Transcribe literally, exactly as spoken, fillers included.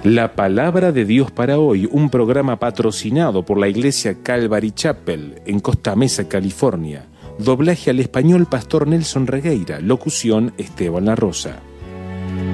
La palabra de Dios para hoy, un programa patrocinado por la iglesia Calvary Chapel en Costa Mesa, California. Doblaje al español Pastor Nelson Regueira, locución Esteban La Rosa.